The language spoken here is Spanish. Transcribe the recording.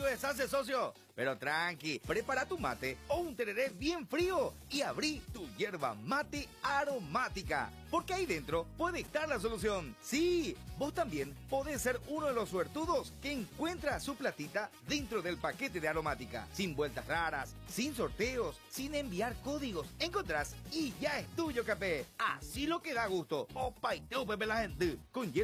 deshace, socio. Pero tranqui, prepara tu mate o un tereré bien frío y abrí tu yerba mate aromática. Porque ahí dentro puede estar la solución. Sí, vos también podés ser uno de los suertudos que encuentra su platita dentro del paquete de aromática. Sin vueltas raras, sin sorteos, sin enviar códigos. Encontrás y ya es tuyo, capé. Así lo que da gusto. Opa, y Pepe la gente. Con